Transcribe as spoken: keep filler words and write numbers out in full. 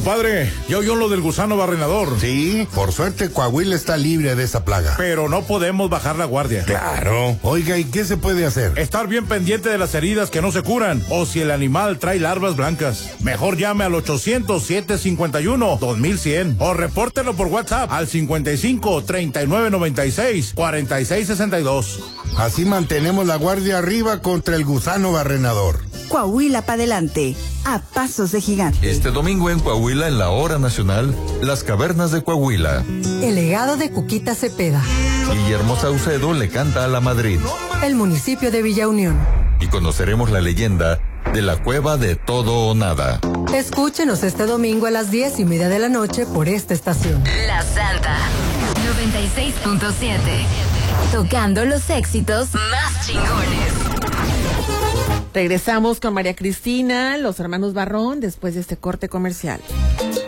Compadre, ¿ya oyó lo del gusano barrenador? Sí, por suerte Coahuila está libre de esa plaga. Pero no podemos bajar la guardia. Claro. Oiga, ¿y qué se puede hacer? Estar bien pendiente de las heridas que no se curan, o si el animal trae larvas blancas. Mejor llame al ochocientos, siete cincuenta y uno, dos mil cien o repórtelo por WhatsApp al cincuenta y cinco, treinta y nueve noventa y seis, cuarenta y seis sesenta y dos. Así mantenemos la guardia arriba contra el gusano barrenador. Coahuila pa' adelante, a pasos de gigante. Este domingo en Coahuila, en la hora nacional, las cavernas de Coahuila. El legado de Cuquita Cepeda. Guillermo Saucedo le canta a la Madrid. El municipio de Villa Unión. Y conoceremos la leyenda de la cueva de Todo o Nada. Escúchenos este domingo a las diez y media de la noche por esta estación. La Santa noventa y seis punto siete. Tocando los éxitos más chingones. Regresamos con María Cristina, los hermanos Barrón, después de este corte comercial.